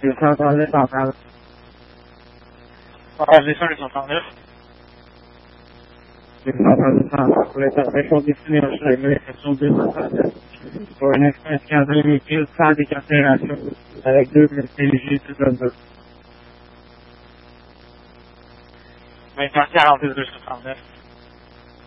239 centrale. Partagez ça, les 69. 239 centrale. Pour les services conditionnés au changement d'exception 239. Pour une expression de véhicule sans décartération avec 2 TVG tout comme ça. 24 42 269.